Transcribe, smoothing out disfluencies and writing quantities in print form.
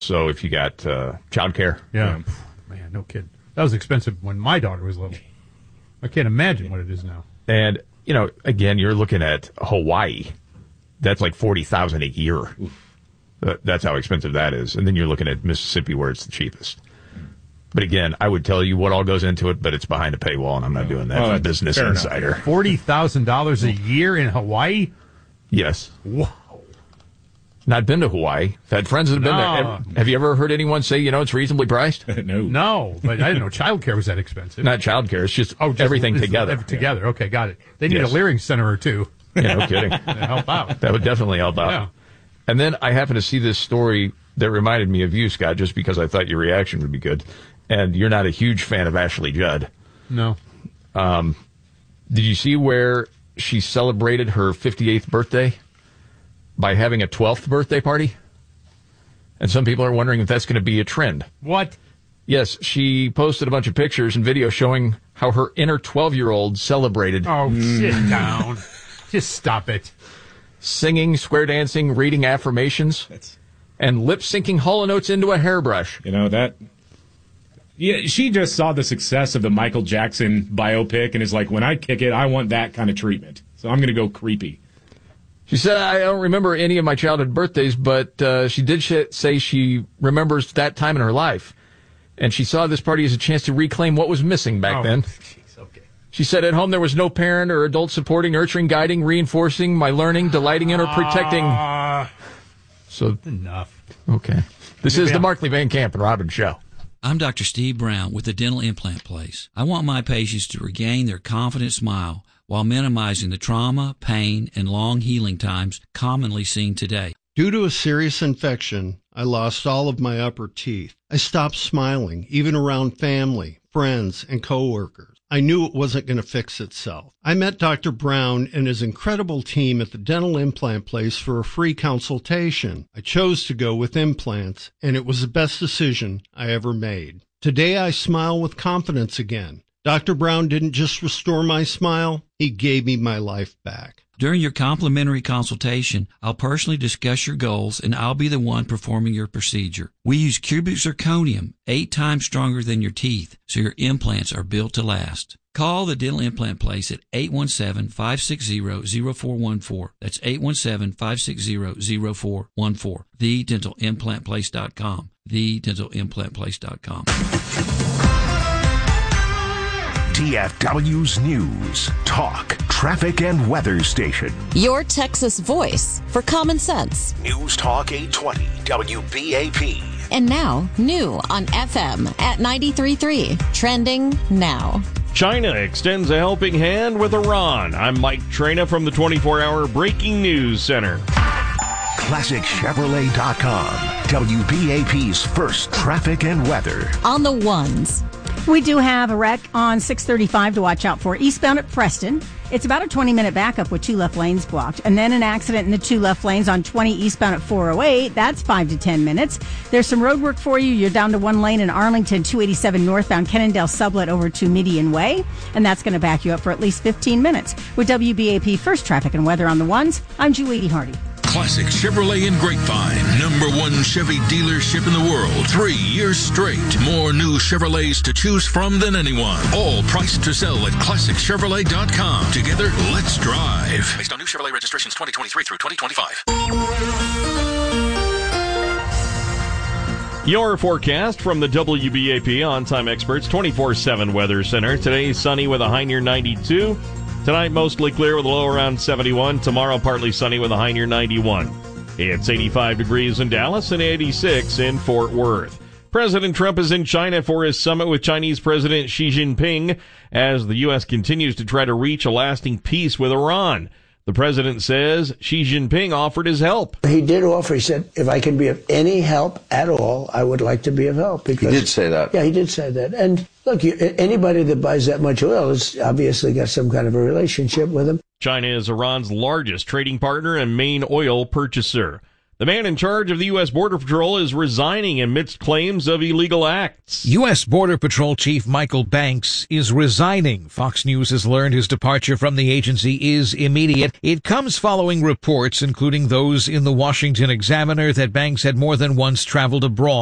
So if you got childcare. Yeah. Man, no kidding. That was expensive when my daughter was little. I can't imagine what it is now. And, again, you're looking at Hawaii. That's like $40,000 a year. That's how expensive that is. And then you're looking at Mississippi where it's the cheapest. But again, I would tell you what all goes into it, but it's behind a paywall, and I'm not doing that from Business Insider. $40,000 a year in Hawaii? Yes. Whoa. Not been to Hawaii. I've had friends that have been there. Have you ever heard anyone say, it's reasonably priced? No, but I didn't know childcare was that expensive. Not childcare. It's just everything together. Together. Okay, got it. They need a Leering Center or two. Yeah, no kidding. Help out. That would definitely help out. Yeah. And then I happened to see this story that reminded me of you, Scott, just because I thought your reaction would be good. And you're not a huge fan of Ashley Judd. No. Did you see where she celebrated her 58th birthday by having a 12th birthday party? And some people are wondering if that's going to be a trend. What? Yes, she posted a bunch of pictures and videos showing how her inner 12-year-old celebrated. Oh, sit down. Just stop it. Singing, square dancing, reading affirmations, and lip-syncing Hall & Oates into a hairbrush. Yeah, she just saw the success of the Michael Jackson biopic and is like, when I kick it, I want that kind of treatment. So I'm going to go creepy. She said, I don't remember any of my childhood birthdays, but she did say she remembers that time in her life. And she saw this party as a chance to reclaim what was missing back then. Geez, okay. She said, at home there was no parent or adult supporting, nurturing, guiding, reinforcing my learning, delighting in, or protecting. So enough. Okay. This is the Markley Van Camp and Robbins Show. I'm Dr. Steve Brown with the Dental Implant Place. I want my patients to regain their confident smile while minimizing the trauma, pain, and long healing times commonly seen today. Due to a serious infection, I lost all of my upper teeth. I stopped smiling, even around family, friends, and coworkers. I knew it wasn't going to fix itself. I met Dr. Brown and his incredible team at the Dental Implant Place for a free consultation. I chose to go with implants, and it was the best decision I ever made. Today, I smile with confidence again. Dr. Brown didn't just restore my smile, he gave me my life back. During your complimentary consultation, I'll personally discuss your goals, and I'll be the one performing your procedure. We use cubic zirconium, 8 times stronger than your teeth, so your implants are built to last. Call the Dental Implant Place at 817-560-0414. That's 817-560-0414. TheDentalImplantPlace.com. TheDentalImplantPlace.com. DFW's News, Talk, Traffic, and Weather Station. Your Texas voice for common sense. News Talk 820, WBAP. And now, new on FM at 93.3. Trending now. China extends a helping hand with Iran. I'm Mike Trena from the 24-hour Breaking News Center. ClassicChevrolet.com, WBAP's first traffic and weather. On the ones. We do have a wreck on 635 to watch out for. Eastbound at Preston. It's about a 20-minute backup with 2 left lanes blocked. And then an accident in the 2 left lanes on 20 eastbound at 408. That's 5 to 10 minutes. There's some road work for you. You're down to 1 lane in Arlington, 287 northbound Kennendale Sublet over to Median Way. And that's going to back you up for at least 15 minutes. With WBAP First Traffic and Weather on the Ones, I'm Julie Hardy. Classic Chevrolet in Grapevine. #1 Chevy dealership in the world. 3 years straight. More new Chevrolets to choose from than anyone. All priced to sell at ClassicChevrolet.com. Together, let's drive. Based on new Chevrolet registrations 2023 through 2025. Your forecast from the WBAP On-Time Experts 24/7 Weather Center. Today, sunny with a high near 92. Tonight, mostly clear with a low around 71. Tomorrow, partly sunny with a high near 91. It's 85 degrees in Dallas and 86 in Fort Worth. President Trump is in China for his summit with Chinese President Xi Jinping as the U.S. continues to try to reach a lasting peace with Iran. The president says Xi Jinping offered his help. He did offer. He said, if I can be of any help at all, I would like to be of help. Because, he did say that. Yeah, he did say that. And look, anybody that buys that much oil has obviously got some kind of a relationship with him. China is Iran's largest trading partner and main oil purchaser. The man in charge of the U.S. Border Patrol is resigning amidst claims of illegal acts. U.S. Border Patrol Chief Michael Banks is resigning. Fox News has learned his departure from the agency is immediate. It comes following reports, including those in the Washington Examiner, that Banks had more than once traveled abroad